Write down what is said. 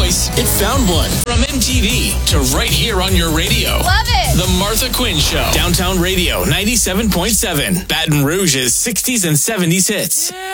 voice, it found one. From MTV to right here on your radio. Love it. The Martha Quinn Show. Downtown Radio 97.7. Baton Rouge's 60s and 70s hits.